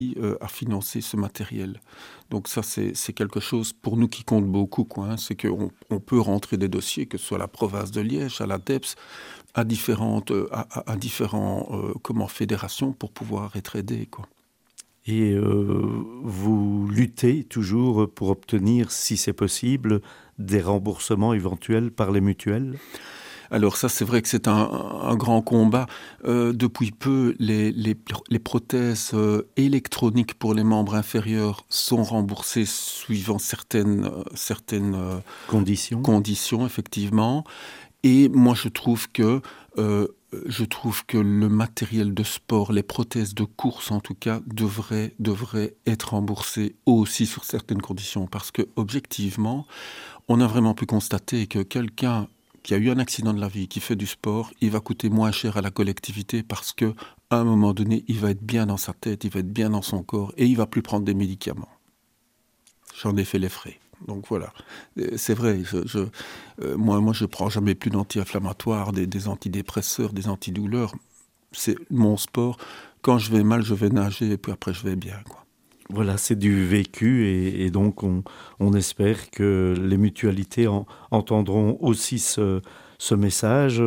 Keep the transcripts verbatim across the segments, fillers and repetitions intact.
euh, à financer ce matériel. Donc ça, c'est, c'est quelque chose pour nous qui compte beaucoup, quoi, hein. C'est qu'on on peut rentrer des dossiers, que ce soit à la province de Liège, à la D E P S, à différentes, euh, à, à, à différents euh, comment, fédérations pour pouvoir être aidés, quoi. Et euh, vous luttez toujours pour obtenir, si c'est possible, des remboursements éventuels par les mutuelles ? Alors ça, c'est vrai que c'est un, un grand combat. Euh, depuis peu, les, les, les prothèses euh, électroniques pour les membres inférieurs sont remboursées suivant certaines, euh, certaines euh, Conditions ? conditions, effectivement. Et moi, je trouve que euh, je trouve que le matériel de sport, les prothèses de course en tout cas, devraient, devraient être remboursées aussi sur certaines conditions. Parce que objectivement, on a vraiment pu constater que quelqu'un qui a eu un accident de la vie, qui fait du sport, il va coûter moins cher à la collectivité parce que à un moment donné, il va être bien dans sa tête, il va être bien dans son corps et il va plus prendre des médicaments. J'en ai fait les frais. Donc voilà, c'est vrai, je, je, euh, moi, moi je ne prends jamais plus d'anti-inflammatoires, des, des antidépresseurs, des antidouleurs. C'est mon sport. Quand je vais mal, je vais nager et puis après je vais bien, quoi. Voilà, c'est du vécu et, et donc on, on espère que les mutualités en, entendront aussi ce, ce message.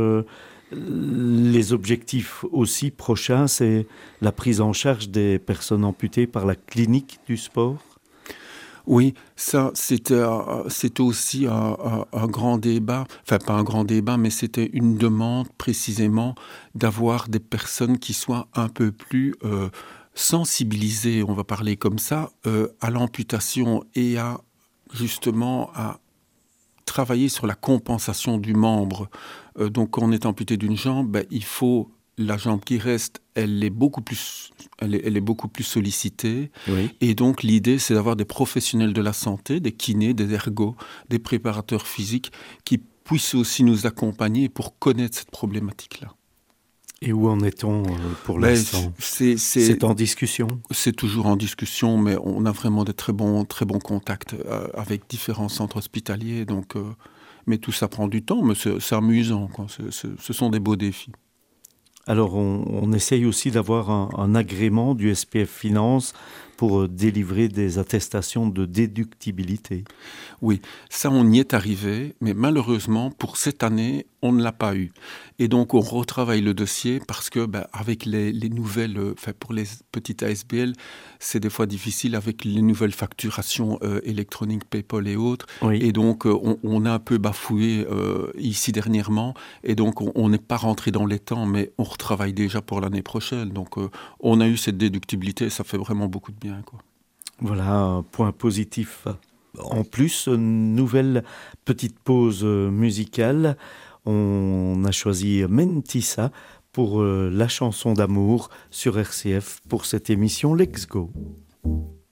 Les objectifs aussi prochains, c'est la prise en charge des personnes amputées par la clinique du sport. Oui, ça, c'était, euh, c'était aussi un, un, un grand débat, enfin pas un grand débat, mais c'était une demande précisément d'avoir des personnes qui soient un peu plus euh, sensibilisées, on va parler comme ça, euh, à l'amputation et à justement à travailler sur la compensation du membre. Euh, donc quand on est amputé d'une jambe, ben, il faut... La jambe qui reste, elle est beaucoup plus, elle est, elle est beaucoup plus sollicitée. Oui. Et donc, l'idée, c'est d'avoir des professionnels de la santé, des kinés, des ergots, des préparateurs physiques qui puissent aussi nous accompagner pour connaître cette problématique-là. Et où en est-on pour Ben, l'instant ? c'est, c'est, C'est en discussion ? C'est toujours en discussion, mais on a vraiment de très bons, très bons contacts euh, avec différents centres hospitaliers. Donc, euh, mais tout ça prend du temps, mais c'est, c'est amusant, quoi. C'est, c'est, ce sont des beaux défis. Alors, on, on essaye aussi d'avoir un, un agrément du S P F Finance pour euh, délivrer des attestations de déductibilité. Oui, ça, on y est arrivé, mais malheureusement, pour cette année, on ne l'a pas eu. Et donc, on retravaille le dossier parce que, ben, avec les, les nouvelles, enfin, pour les petites A S B L, c'est des fois difficile avec les nouvelles facturations euh, électroniques, PayPal et autres. Oui. Et donc, euh, on, on a un peu bafoué euh, ici dernièrement. Et donc, on n'est pas rentré dans les temps, mais on retravaille déjà pour l'année prochaine. Donc, euh, on a eu cette déductibilité, ça fait vraiment beaucoup de bien, quoi. Voilà un point positif. En plus, nouvelle petite pause musicale. On a choisi Mentissa pour la chanson d'amour sur R C F pour cette émission Let's Go.